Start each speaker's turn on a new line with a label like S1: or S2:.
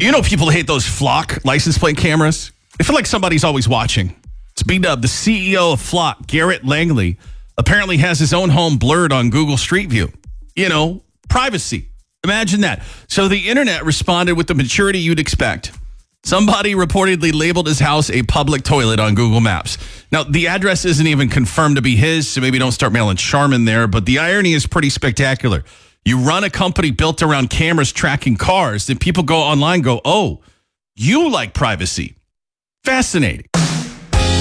S1: You know people hate those Flock license plate cameras? They feel like somebody's always watching. It's B-Dub, the CEO of Flock, Garrett Langley, apparently has his own home blurred on Google Street View. You know, privacy. Imagine that. So the internet responded with the maturity you'd expect. Somebody reportedly labeled his house a public toilet on Google Maps. Now, the address isn't even confirmed to be his, so maybe don't start mailing Charmin there, but the irony is pretty spectacular. You run a company built around cameras tracking cars, then people go online and go, oh, you like privacy. Fascinating.